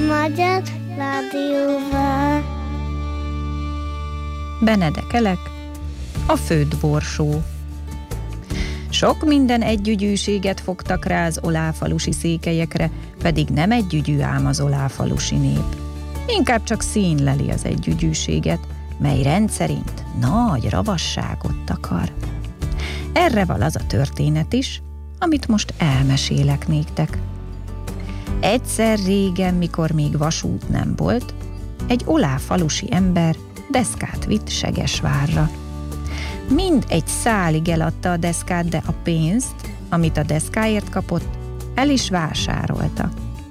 Magyar Rádióval. Benedek Elek, a főddborsó. Sok minden együgyűséget fogtak rá az oláfalusi székelyekre, pedig nem együgyű ám az oláfalusi nép. Inkább csak színleli az együgyűséget, mely rendszerint nagy ravasságot akar. Erre val az a történet is, amit most elmesélek néktek. Egyszer régen, mikor még vasút nem volt, egy oláfalusi ember deszkát vitt Segesvárra. Mind egy szálig eladta a deszkát, de a pénzt, amit a deszkáért kapott, el is vásárolta.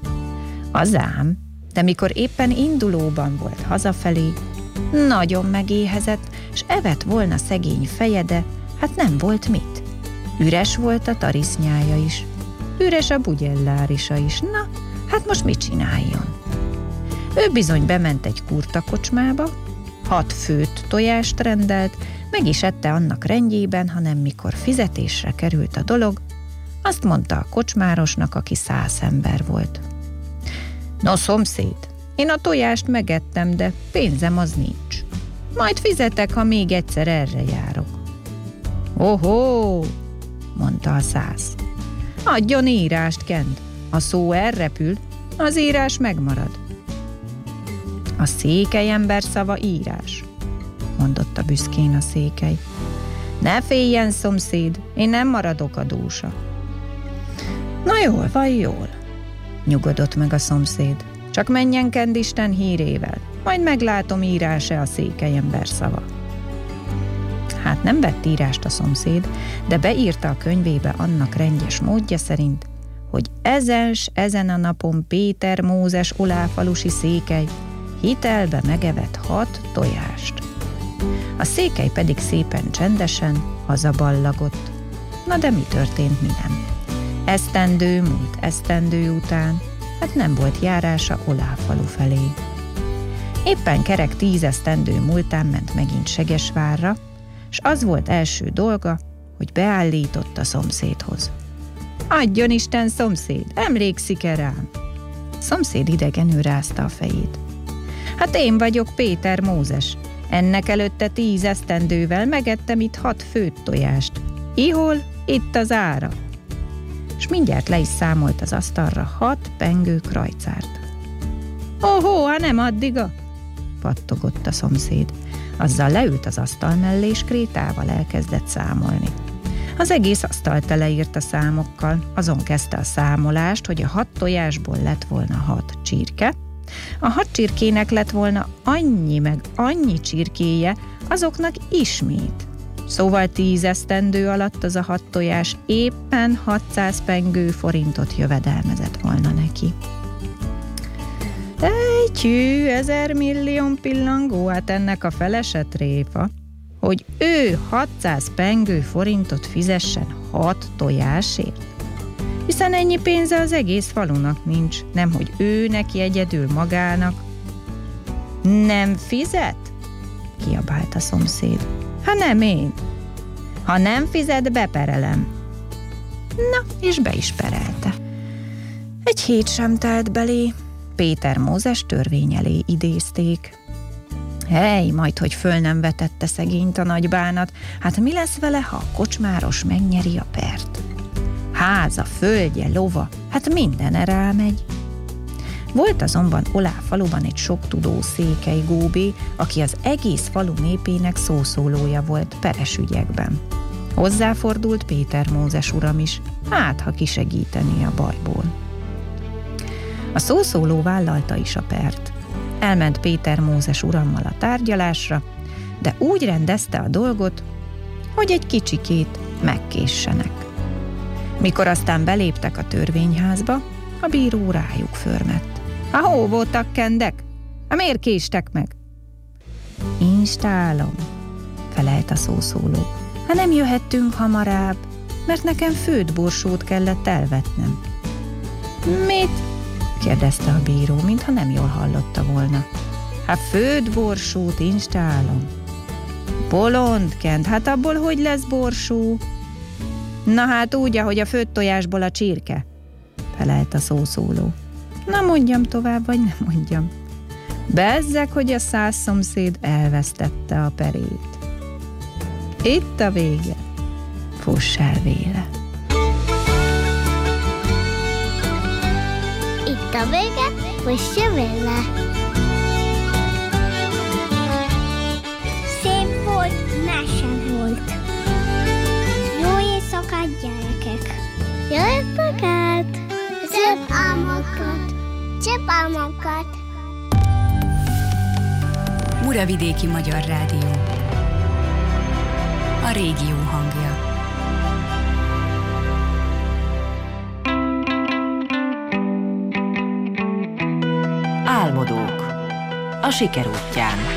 Azám, de mikor éppen indulóban volt hazafelé, nagyon megéhezett, s evett volna szegény feje, de hát nem volt mit. Üres volt a tarisznyája is, üres a bugyellárisa is, na, hát most mit csináljon? Ő bizony bement egy kurtakocsmába, 6 főtt tojást rendelt, meg is ette annak rendjében, hanem mikor fizetésre került a dolog, azt mondta a kocsmárosnak, aki 100 ember volt. No, szomszéd, én a tojást megettem, de pénzem az nincs. Majd fizetek, ha még egyszer erre járok. Ohó, mondta a 100. Adjon írást, Kent. A szó elrepül, az írás megmarad. A székely ember szava írás, mondotta büszkén a székely. Ne féljen, szomszéd, én nem maradok adósa. Na jól van, jól, nyugodott meg a szomszéd. Csak menjen Kend Isten hírével, majd meglátom, írás-e a székely ember szava. Hát nem vett írást a szomszéd, de beírta a könyvébe annak rendjes módja szerint, hogy ezen a napon Péter Mózes oláfalusi székely hitelbe megevett 6 tojást. A székely pedig szépen csendesen hazaballagott. Na de mi történt, mi nem? Esztendő múlt esztendő után, hát nem volt járása Oláfalu felé. Éppen kerek 10 esztendő múltán ment megint Segesvárra, s az volt első dolga, hogy beállított a szomszédhoz. Adjon Isten, szomszéd, emlékszik-e rám? Szomszéd idegenül rázta a fejét. Hát én vagyok Péter Mózes. Ennek előtte 10 esztendővel megettem itt 6 főtt tojást. Ihol? Itt az ára. És mindjárt le is számolt az asztalra 6 pengő krajcárt. Ohó, ha nem addiga? Pattogott a szomszéd. Azzal leült az asztal mellé, és krétával elkezdett számolni. Az egész asztal teleírt a számokkal, azon kezdte a számolást, hogy a 6 tojásból lett volna 6 csirke, a 6 csirkének lett volna annyi meg annyi csirkéje, azoknak ismét. Szóval 10 esztendő alatt az a 6 tojás éppen 600 pengő forintot jövedelmezett volna neki. Egyhű, 1000 millió pillangó, hát ennek a felese tréfa, hogy ő 600 pengő forintot fizessen 6 tojásért. Hiszen ennyi pénze az egész falunak nincs, nemhogy ő neki egyedül magának. Nem fizet? Kiabált a szomszéd. Ha nem én. Ha nem fizet, beperelem. Na, és be is perelte. Egy hét sem telt belé, Péter Mózes törvény elé idézték. Hely, majd hogy föl nem vetette szegényt a nagy bánat, hát mi lesz vele, ha a kocsmáros megnyeri a pert? Háza, földje, lova, hát minden rámegy. Volt azonban Oláfaluban egy sok tudó székely góbé, aki az egész falu népének szószólója volt peres ügyekben. Hozzáfordult Péter Mózes uram is, hát ha kisegíteni a bajból. A szószóló vállalta is a pert. Elment Péter Mózes urammal a tárgyalásra, de úgy rendezte a dolgot, hogy egy kicsikét megkéssenek. Mikor aztán beléptek a törvényházba, a bíró rájuk förmett. Hó voltak kendek? Miért késtek meg? Instálom, felelt a szószóló. Ha nem jöhettünk hamarabb, mert nekem főddborsót kellett elvetnem. Mit? kérdezte a bíró, mintha nem jól hallotta volna. Hát főddborsót instálom. Bolond, Kent, hát abból hogy lesz borsó? Na hát úgy, ahogy a főtt tojásból a csirke, felelt a szószóló. Na mondjam tovább, vagy nem mondjam. Bezzeg, hogy a 100 szomszéd elvesztette a perét. Itt a vége. Fuss el véle. Itt a vége, fuss el véle. Szép volt, mese volt. Jó éjszakát, gyerekek! Jó éjszakát! Szép álmokat! Szép álmokat! Muravidéki Magyar Rádió. A régió hangja. Álmodók a siker útján.